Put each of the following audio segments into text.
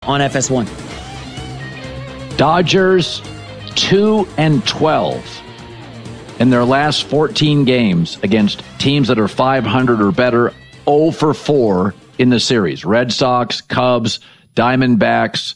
on FS1. Dodgers 2-12 in their last 14 games against teams that are 500 or better. 0 for 4 in the series. Red Sox, Cubs, Diamondbacks,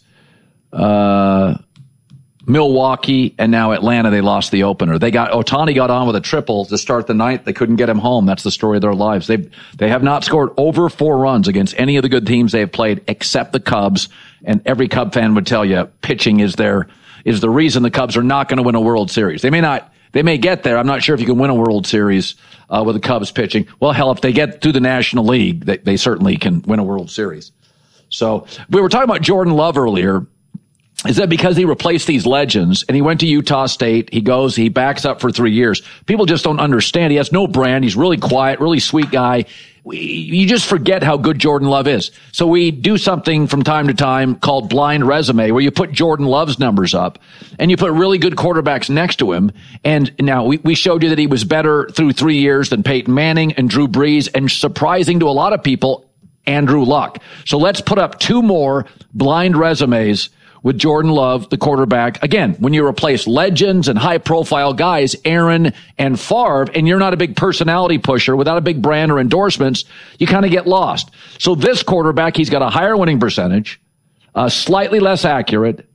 Milwaukee, and now Atlanta. They lost the opener. Ohtani got on with a triple to start the ninth. They couldn't get him home. That's the story of their lives. They have not scored over 4 runs against any of the good teams they've played except the Cubs. And every Cub fan would tell you pitching is the reason the Cubs are not going to win a World Series. They may get there. I'm not sure if you can win a World Series with the Cubs pitching. Well, hell, if they get through the National League, they certainly can win a World Series. So we were talking about Jordan Love earlier. Is that because he replaced these legends and he went to Utah State? He backs up for 3 years. People just don't understand. He has no brand. He's really quiet, really sweet guy. You just forget how good Jordan Love is. So we do something from time to time called blind resume, where you put Jordan Love's numbers up and you put really good quarterbacks next to him. And now we showed you that he was better through 3 years than Peyton Manning and Drew Brees, and surprising to a lot of people, Andrew Luck. So let's put up 2 more blind resumes with Jordan Love, the quarterback. Again, when you replace legends and high-profile guys, Aaron and Favre, and you're not a big personality pusher without a big brand or endorsements, you kind of get lost. So this quarterback, he's got a higher winning percentage, slightly less accurate,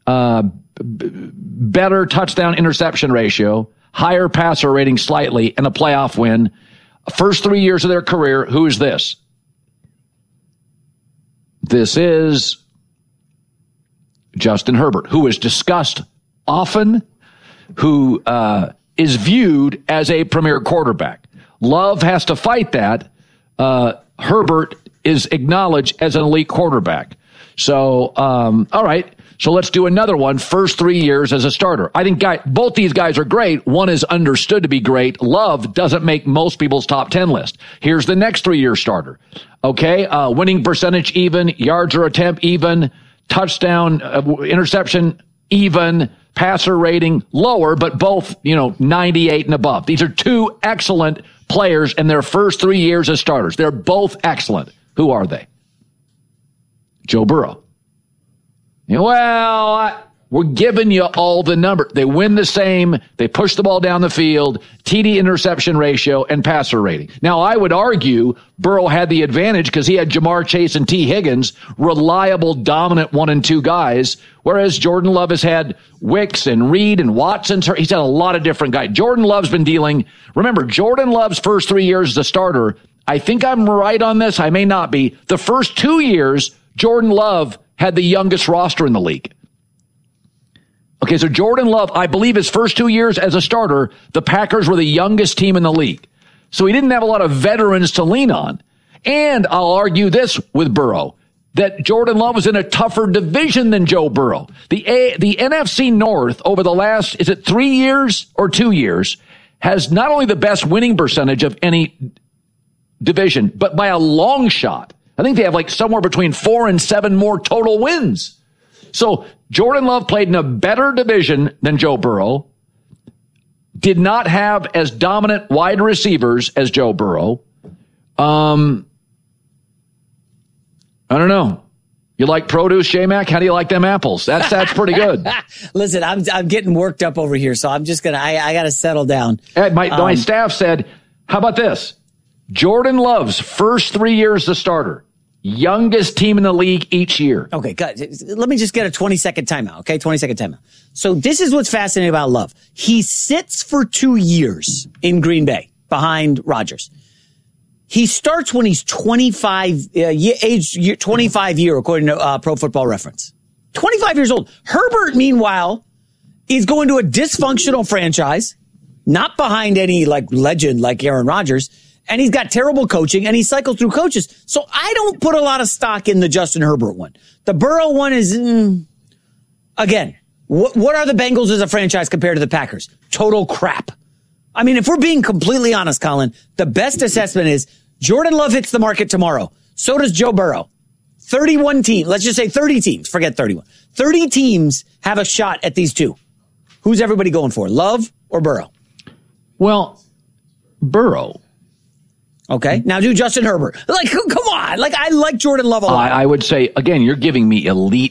better touchdown-interception ratio, higher passer rating slightly, and a playoff win. First 3 years of their career, who is this? This is Justin Herbert, who is discussed often, who is viewed as a premier quarterback. Love has to fight that. Herbert is acknowledged as an elite quarterback. So, all right. So let's do another one. First 3 years as a starter. I think both these guys are great. One is understood to be great. Love doesn't make most people's top 10 list. Here's the next 3-year starter. Okay. Winning percentage even, yards per attempt even, touchdown, interception, even, passer rating, lower, but both, 98 and above. These are 2 excellent players in their first 3 years as starters. They're both excellent. Who are they? Joe Burrow. Well, we're giving you all the numbers. They win the same. They push the ball down the field, TD interception ratio, and passer rating. Now, I would argue Burrow had the advantage because he had Jamar Chase and T. Higgins, reliable, dominant 1 and 2 guys, whereas Jordan Love has had Wicks and Reed and Watson. He's had a lot of different guys. Jordan Love's been dealing. Remember, Jordan Love's first 3 years as a starter, I think I'm right on this. I may not be. The first 2 years, Jordan Love had the youngest roster in the league. Okay, so Jordan Love, I believe his first 2 years as a starter, the Packers were the youngest team in the league. So he didn't have a lot of veterans to lean on. And I'll argue this with Burrow, that Jordan Love was in a tougher division than Joe Burrow. The NFC North over the last, is it 3 years or 2 years, has not only the best winning percentage of any division, but by a long shot. I think they have somewhere between 4 and 7 more total wins. So Jordan Love played in a better division than Joe Burrow, did not have as dominant wide receivers as Joe Burrow. I don't know. You like produce, J-Mac? How do you like them apples? That's pretty good. Listen, I'm getting worked up over here, so I'm just I got to settle down. My staff said, how about this? Jordan Love's first 3 years as a starter. Youngest team in the league each year. Okay, guys, let me just get a 20-second timeout, okay? 20-second timeout. So this is what's fascinating about Love. He sits for 2 years in Green Bay behind Rodgers. He starts when he's 25 year, according to Pro Football Reference. 25 years old. Herbert, meanwhile, is going to a dysfunctional franchise, not behind any legend like Aaron Rodgers. And he's got terrible coaching, and he cycled through coaches. So I don't put a lot of stock in the Justin Herbert one. The Burrow one is, again, what are the Bengals as a franchise compared to the Packers? Total crap. I mean, if we're being completely honest, Colin, the best assessment is Jordan Love hits the market tomorrow. So does Joe Burrow. 31 teams, let's just say 30 teams, forget 31. 30 teams have a shot at these two. Who's everybody going for, Love or Burrow? Well, Burrow. Okay. Now do Justin Herbert. Like, come on. Like, I like Jordan Love a lot. I would say, again, you're giving me elite